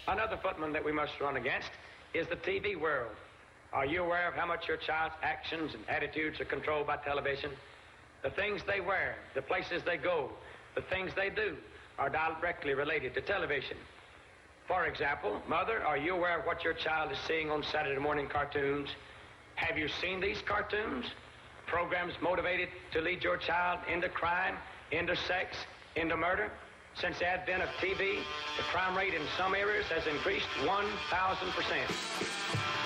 Another footman that we must run against is the TV world. Are you aware of how much your child's actions and attitudes are controlled by television? The things they wear, the places they go, the things they do are directly related to television. For example, mother, are you aware of what your child is seeing on Saturday morning cartoons? Have you seen these cartoons? Programs motivated to lead your child into crime, into sex, into murder? Since the advent of TV, the crime rate in some areas has increased 1,000%.